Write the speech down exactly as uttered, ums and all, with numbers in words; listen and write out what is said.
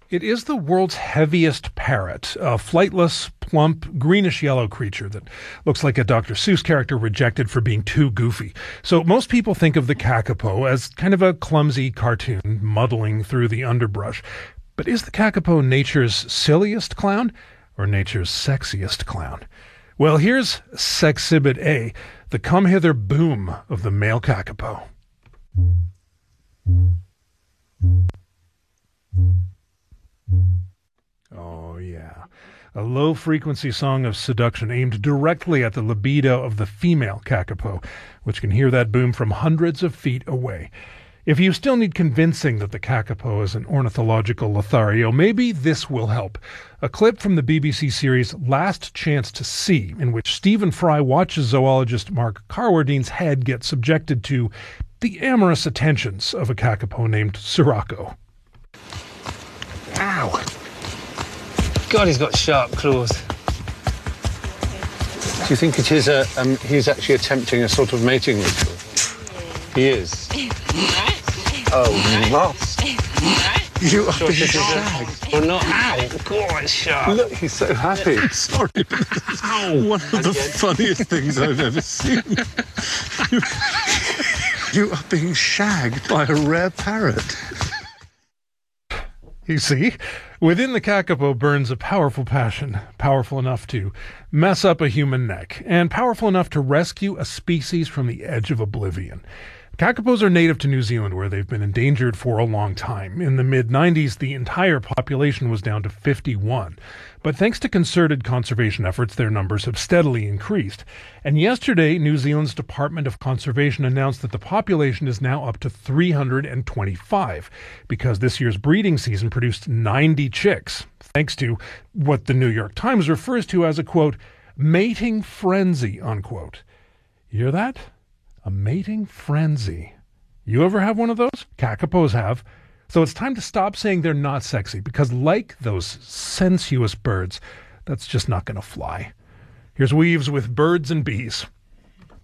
It is the world's heaviest parrot, a flightless, plump, greenish-yellow creature that looks like a Doctor Seuss character rejected for being too goofy. So most people think of the kakapo as kind of a clumsy cartoon muddling through the underbrush. But is the kakapo nature's silliest clown or nature's sexiest clown? Well, here's Sexhibit A, the come-hither boom of the male kakapo. Oh, yeah. A low-frequency song of seduction aimed directly at the libido of the female kakapo, which can hear that boom from hundreds of feet away. If you still need convincing that the kakapo is an ornithological Lothario, maybe this will help. A clip from the B B C series Last Chance to See, in which Stephen Fry watches zoologist Mark Carwardine's head get subjected to the amorous attentions of a kakapo named Sirocco. Ow! God, he's got sharp claws. Do you think it is a, um, he's actually attempting a sort of mating ritual? He is. Oh, must. You are being shagged. Or not. Ow! God, it's sharp. Look, he's so happy. Sorry, but this is one of the funniest things I've ever seen. You, you are being shagged by a rare parrot. You see, within the kakapo burns a powerful passion, powerful enough to mess up a human neck, and powerful enough to rescue a species from the edge of oblivion. Kakapos are native to New Zealand, where they've been endangered for a long time. In the mid nineties, the entire population was down to fifty-one. But thanks to concerted conservation efforts, their numbers have steadily increased. And yesterday, New Zealand's Department of Conservation announced that the population is now up to three hundred twenty-five, because this year's breeding season produced ninety chicks, thanks to what the New York Times refers to as a, quote, mating frenzy, unquote. You hear that? A mating frenzy. You ever have one of those? Kakapos have. So it's time to stop saying they're not sexy, because like those sensuous birds, that's just not going to fly. Here's Weaves with Birds and Bees.